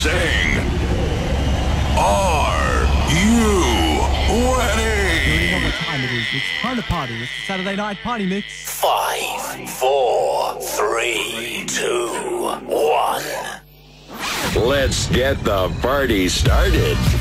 Sing. Are you ready? You know what time it is. It's time to party. It's the Saturday Night Party Mix. 5, 4, 3, 2, 1. Let's get the party started.